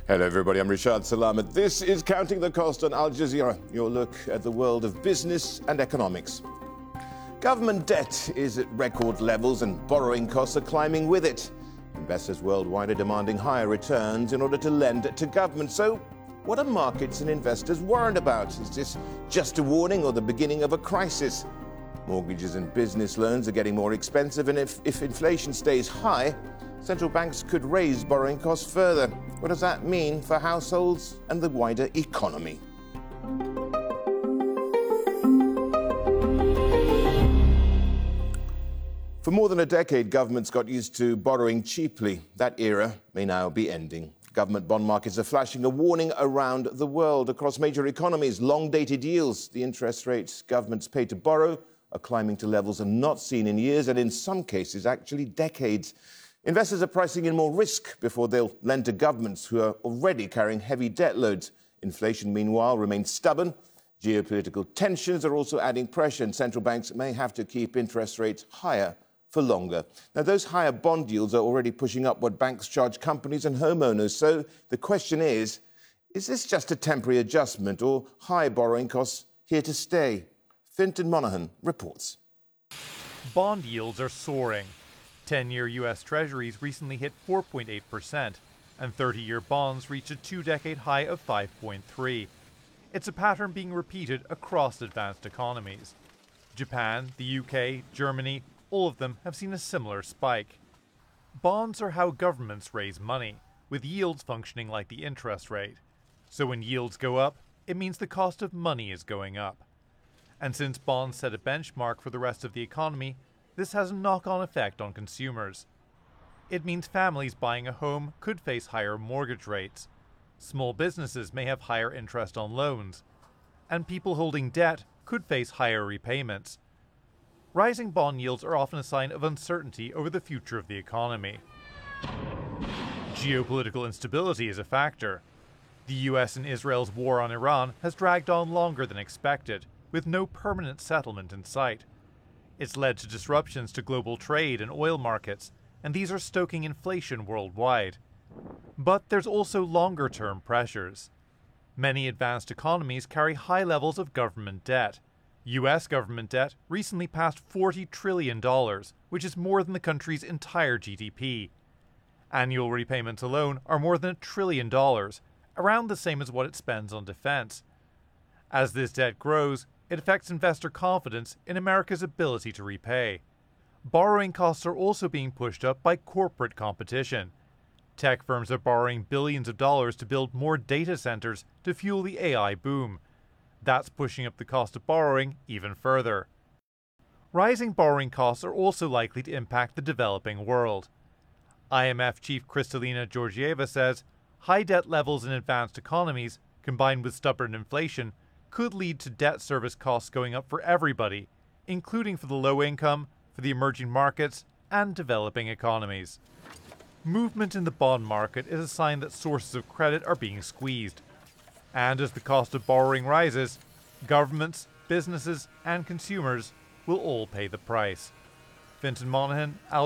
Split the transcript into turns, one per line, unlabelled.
Hello everybody, I'm Rishad Salamat. This is Counting the Cost on Al Jazeera, your look at the world of business and economics. Government debt is at record levels and borrowing costs are climbing with it. Investors worldwide are demanding higher returns in order to lend to government. So what are markets and investors worried about? Is this just a warning or the beginning of a crisis? Mortgages and business loans are getting more expensive, and if inflation stays high, central banks could raise borrowing costs further. What does that mean for households and the wider economy? For more than a decade, governments got used to borrowing cheaply. That era may now be ending. Government bond markets are flashing a warning around the world. Across major economies, long-dated yields, the interest rates governments pay to borrow, are climbing to levels not seen in years and in some cases actually decades. Investors are pricing in more risk before they'll lend to governments who are already carrying heavy debt loads. Inflation, meanwhile, remains stubborn. Geopolitical tensions are also adding pressure, and central banks may have to keep interest rates higher for longer. Now, those higher bond yields are already pushing up what banks charge companies and homeowners. So the question is this just a temporary adjustment or high borrowing costs here to stay? Fintan Monaghan reports.
Bond yields are soaring. 10-year U.S. Treasuries recently hit 4.8%, and 30-year bonds reached a two-decade high of 5.3%. It's a pattern being repeated across advanced economies. Japan, the UK, Germany, all of them have seen a similar spike. Bonds are how governments raise money, with yields functioning like the interest rate. So when yields go up, it means the cost of money is going up. And since bonds set a benchmark for the rest of the economy, this has a knock-on effect on consumers. It means families buying a home could face higher mortgage rates. Small businesses may have higher interest on loans. And people holding debt could face higher repayments. Rising bond yields are often a sign of uncertainty over the future of the economy. Geopolitical instability is a factor. The US and Israel's war on Iran has dragged on longer than expected, with no permanent settlement in sight. It's led to disruptions to global trade and oil markets, and these are stoking inflation worldwide. But there's also longer-term pressures. Many advanced economies carry high levels of government debt. U.S. government debt recently passed $40 trillion, which is more than the country's entire GDP. Annual repayments alone are more than $1 trillion, around the same as what it spends on defense. As this debt grows, it affects investor confidence in America's ability to repay. Borrowing costs are also being pushed up by corporate competition. Tech firms are borrowing billions of dollars to build more data centers to fuel the AI boom. That's pushing up the cost of borrowing even further. Rising borrowing costs are also likely to impact the developing world. IMF chief Kristalina Georgieva says high debt levels in advanced economies, combined with stubborn inflation, could lead to debt service costs going up for everybody, including for the low income, for the emerging markets, and developing economies. Movement in the bond market is a sign that sources of credit are being squeezed. And as the cost of borrowing rises, governments, businesses, and consumers will all pay the price. Fintan Monaghan, Al